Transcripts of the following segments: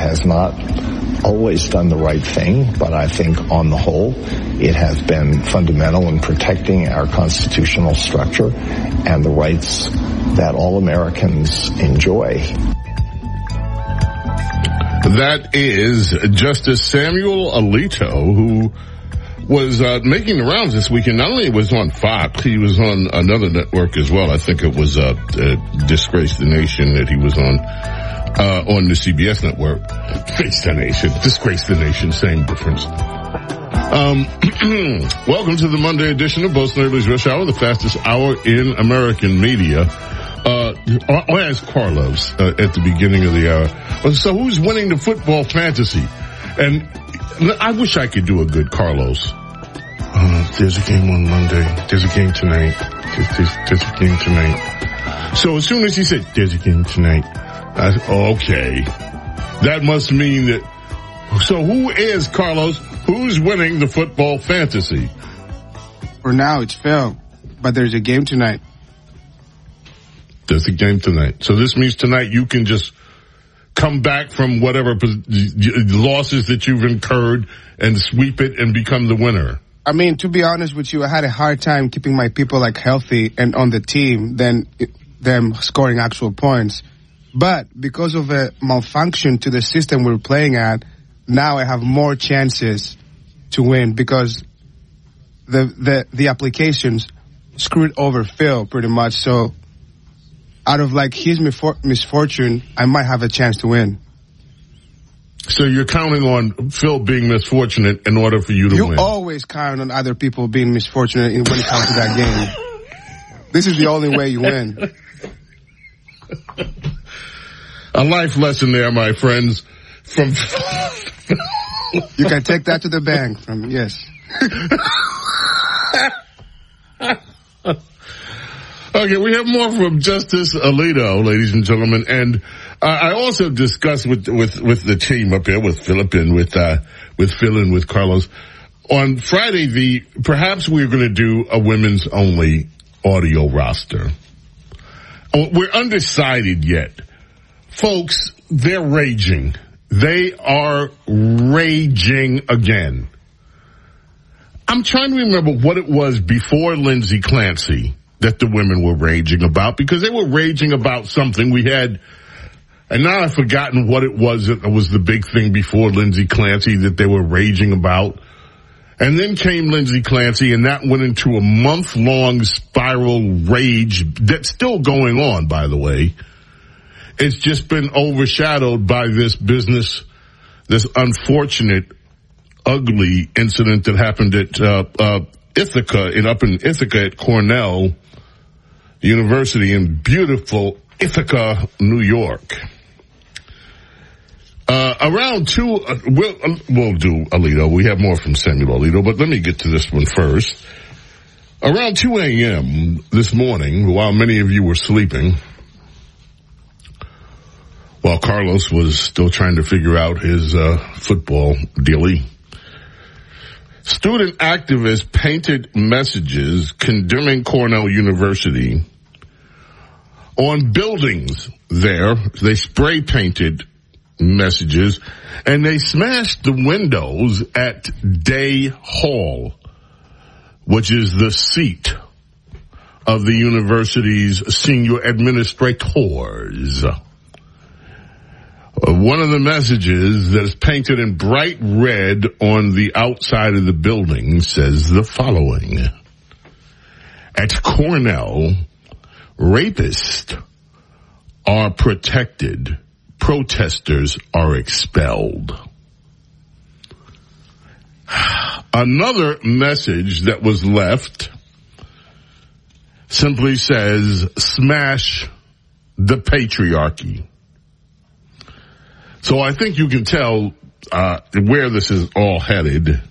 has not always done the right thing, but I think on the whole, it has been fundamental in protecting our constitutional structure and the rights that all Americans enjoy. That is Justice Samuel Alito, who was making the rounds this weekend. Not only was on Fox, he was on another network as well. I think it was Disgrace the Nation that he was on the CBS network. Face the Nation, Disgrace the Nation, same difference. Welcome to the Monday edition of Bo Snerdley's Rush Hour, the fastest hour in American media. I'll ask Carlos at the beginning of the hour. So who's winning the football fantasy? And I wish I could do a good Carlos. There's a game on Monday. There's a game tonight. There's a game tonight. So as soon as he said, there's a game tonight, I said, okay. That must mean that. So who is, Carlos, who's winning the football fantasy? For now, it's Phil. But there's a game tonight. There's a game tonight. So this means tonight you can just come back from whatever losses that you've incurred and sweep it and become the winner. I mean, to be honest with you, I had a hard time keeping my people healthy and on the team than them scoring actual points. But because of a malfunction to the system we're playing at, now I have more chances to win because the applications screwed over Phil pretty much. So out of his misfortune, I might have a chance to win. So you're counting on Phil being misfortunate in order for you to win? You always count on other people being misfortunate when it comes to that game. This is the only way you win. A life lesson there, my friends. From you can take that to the bank. Yes. Okay, we have more from Justice Alito, ladies and gentlemen, and I also discussed with the team up here, with Philip and with Phil and with Carlos on Friday. Perhaps we're going to do a women's only audio roster. We're undecided yet, folks. They're raging. They are raging again. I'm trying to remember what it was before Lindsey Clancy that the women were raging about, because they were raging about something we had, and now I've forgotten what it was that was the big thing before Lindsey Clancy that they were raging about. And then came Lindsey Clancy, and that went into a month-long spiral rage that's still going on, by the way. It's just been overshadowed by this business, this unfortunate, ugly incident that happened at Ithaca, up in Ithaca at Cornell University in beautiful Ithaca, New York. Around 2, we'll do Alito. We have more from Samuel Alito, but let me get to this one first. Around 2 a.m. this morning, while many of you were sleeping, while Carlos was still trying to figure out his football dealie, student activists painted messages condemning Cornell University on buildings there. They spray painted messages, and they smashed the windows at Day Hall, which is the seat of the university's senior administrators. One of the messages that is painted in bright red on the outside of the building says the following: at Cornell, rapists are protected, protesters are expelled. Another message that was left simply says, smash the patriarchy. So I think you can tell where this is all headed.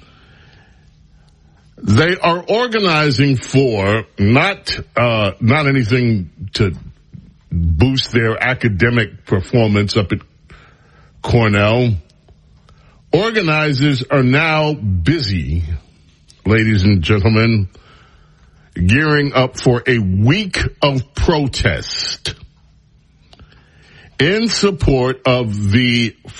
They are organizing for not anything to boost their academic performance up at Cornell. Organizers are now busy, ladies and gentlemen, gearing up for a week of protest in support of the